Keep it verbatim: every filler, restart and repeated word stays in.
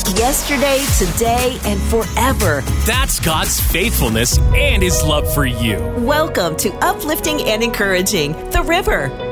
yesterday, today, and forever. That's God's faithfulness and His love for you. Welcome to Uplifting and Encouraging, The River,